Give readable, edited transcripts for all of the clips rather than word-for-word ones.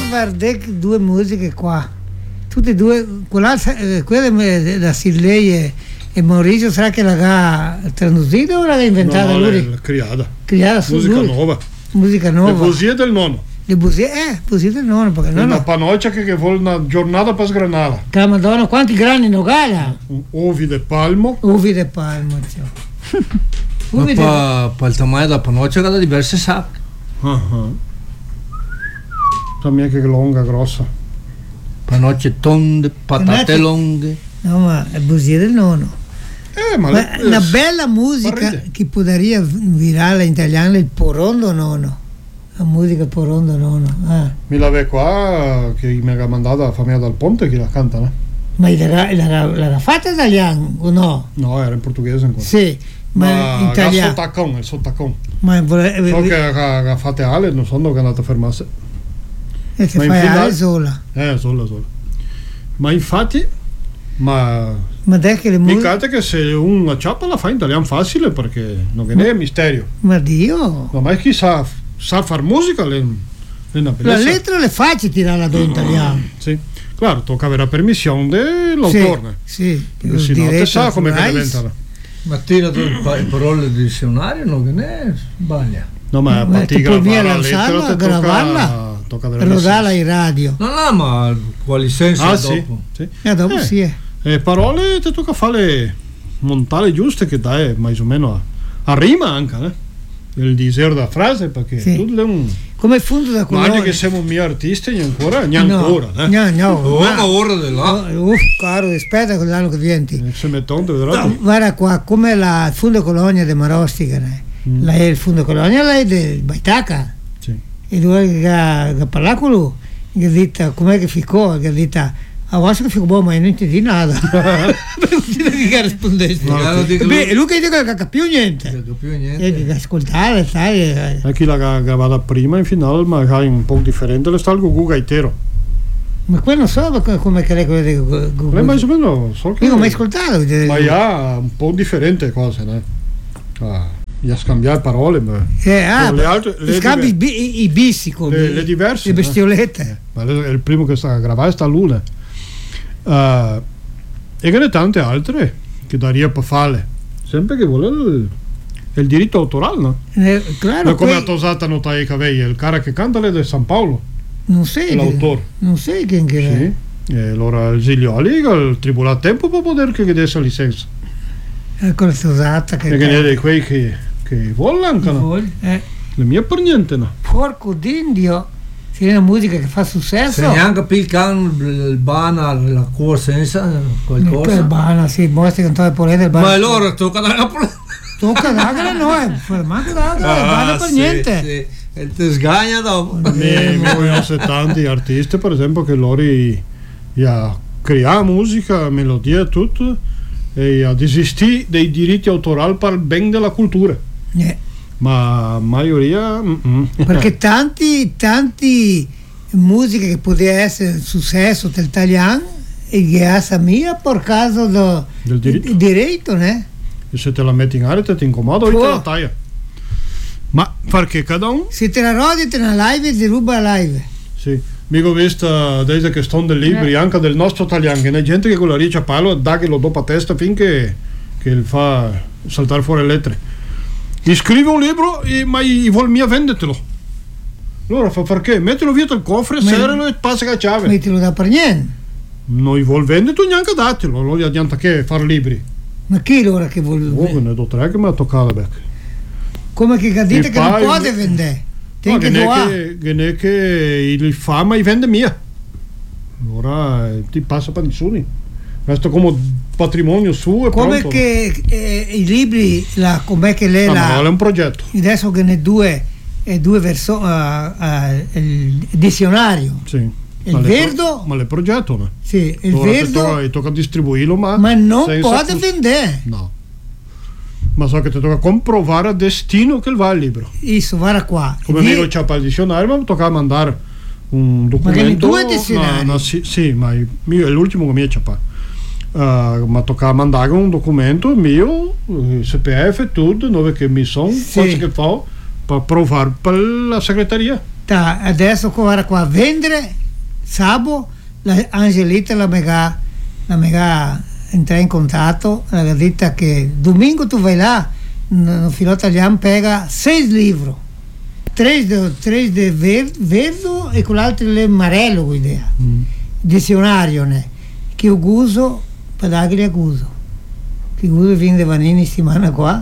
guardare due musiche qua, tutte e due, quella da Sillei e Maurizio, sarà che l'ha tradutita o l'ha inventata lui? Criata musica lui. Musica nuova. Le poesie del nonno. Le poesie del nonno, perché è una panoccia che vuole una giornata per sgranarla. Che Madonna, quanti grani nogala? Ovi de palmo. Cioè. Ma per il tamanho della panoccia ha diverse sacche. También che lunga, grossa. Panocce tonde, patate lunghe. No, ma è poesia del nonno. Ma una bella musica che potrebbe virare in italiano è il porondo nono. La musica porondo nono. Mi la ve qua che mi ha mandato la famiglia dal Ponte che la canta, no? Ma l'ha fatta in italiano o no? No, era in portoghese ancora. Sì, ma in italiano. Il sottacon. Ma so che ha fatto Ale, non so dove è andato a fermarsi. E che fai Ale sola? Sola. Ma infatti, ma dai che le musiche. Mica che se una ciappa la fa in italiano facile perché non è misterio. Ma Dio! No, ma chi sa far musica è una bellezza. La lettera le facile tirarla in italiano. Sì, claro, tocca avere la permissione dell'autore. Sì, perché se no te sa come diventa. Ma tira le parole del dizionario, non che ne sbaglia. No, ma a ti gravarla, tocca rodarla in radio. No, ma quali sensi dopo? Sì. Dopo sì. Parole ti tocca fare montare giuste che dai mais o meno a rima anche, il disegno da frase perché tutto è un come fondo da colore. Ma che siamo miei artisti ancora no ma ora di là caro aspetta con l'anno che viene se mettono vedrà guarda qua come la fondo colonia di Marostica lei è il fondo colonia lei è del Baitaca e dove che parla con lui che ha detto com'è che ficò che ha detto a vostra che fico ma io non ti di nada che rispondesse lui che dice che non capivo niente e che ascoltare sai chi l'ha gravata prima in finale magari un po' differente le sta il Gugu Gaitero ma quello non so come che lei Gugu ma so che io non ho mai ascoltato ma ha un po' differente cose gli ha scambiato parole ma le altre scambi i bissico le diverse le bestiolette ma è il primo che sta a gravare sta luna e che ne tante altre che daria per fare sempre che vuole il diritto autorale, no? Claro, come ha tosato notare Caveglia il cara che canta è di San Paolo non sei l'autore non sai chi è e allora il Ziglioli il tribunale a tempo per poter che desse la licenza ecco la tosata che ne di quei che vuole anche no? Le mie per niente no porco d'indio se è una musica che fa successo se neanche piccano il bana la corsa senza qualcosa il bana sì mostri cantare pure del bana ma allora tocca dare la no manco bana per niente sì. E ti sgagna dopo vogliono tanti artisti per esempio che loro crea musica melodia tutto e a desistere dei diritti autorali per il bene della cultura ma maioria perché tanti musiche che poteva essere successo del italiano e che ha mia per caso del diritto né? E se te la metti in aria ti incomoda o te la taglia ma perché cada un se te la rodi te la live ti ruba la live sì mi ho visto desde che sto dei libri anche del nostro italiano che c'è gente che con la riccia palo dà che lo dopo a testa finché che fa saltare fuori le lettere scrive un libro ma vuol mia vendetelo allora fa perché mettilo via dal cofre serralo e passa la chiave mettilo da per niente non vuol vendere neanche datelo non gli adianta che fare libri ma chi allora che vuol ne do tre che mi ha toccato come che dite che non può vendere che non è che il fa ma vende mia allora ti passa per nessuno questo come patrimonio suo e come pronto. Che i libri com'è che lei è un progetto adesso che ne due versioni il dizionario sì il verdo ma le progetto no? Sì il verdo tocca distribuirlo ma non può vendere no ma so che ti tocca comprovare a destino che va il libro isso guarda qua come io c'ho il dizionario ma mi tocca mandare un documento ma due dizionari sì ma è l'ultimo che mi c'è ma toccava mandare un documento mio CPF e tutto dove che mi sono cose che fa per provare per la segreteria adesso guarda qua a vendere Sabo, Angelita la mega entrare in contatto, ha detto che domingo tu vai là, un filo italiano pega 6 libri, 3 di verde e con l'altro è marello idea, dizionario che io uso per dargli a uso, che uso viene da Vanini settimana qua,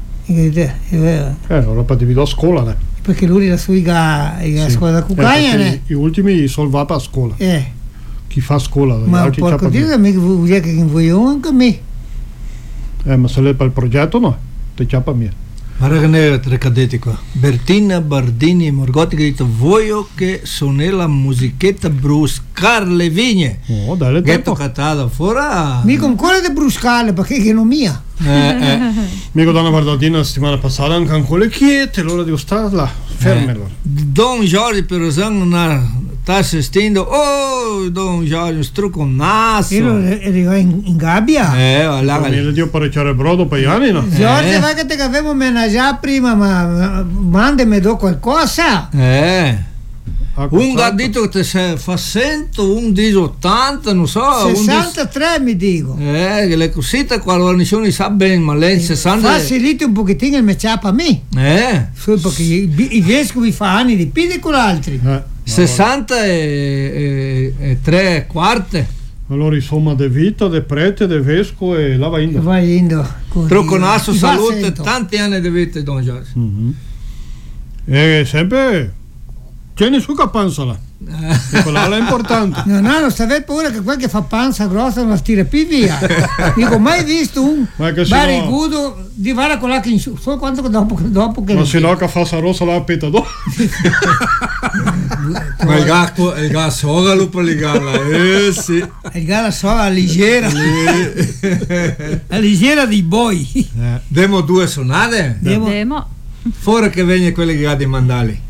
allora poi devi a scuola perché lui la sua scuola da cucagna gli ultimi solvata a scuola chi fa scuola ma porco Dio mi vuol dire che voglio anche me ma se lei per il progetto no te ciapa mia guarda che ne tre cadetti qua Bertina Bardini e Morgotti che ha detto voglio che suoni la musichetta bruscar le vigne dai che toccata fuori mica ancora di bruscarle perché che non mia mica da una guardatina la settimana passata anche ancora quiete allora devo stare là fermelo Don Giorgio per esempio sta assistendo Don Giorgio un strucco un naso io ero in gabbia mi dio parecchiare brodo per gli anni no? Giorgio va che te avevo menaggiato prima ma mandami do qualcosa un ha detto che fa 100 un dice 80 non so 63 mi dico che le cosite quando non sa bene ma lei 60 faciliti un pochettino il matchup a me perché i vescovi fa anni di più di con altri 60 e 3 quarte allora insomma de vita, de prete, de vescovo e là va indo troppo naso salute tanti anni di vita Don Giorgio e sempre tieni su che panza là quella è importante non stai paura che quel che fa panza grossa non la tira più via dico mai visto un barigudo di vara con la che in su solo quanto dopo che ma se no che fa sa rossa la peta dopo ma il gas soga lupo li gala sì il gala soga leggera di boy demo 2 sonate demo fuori che venga quelli che ha di mandali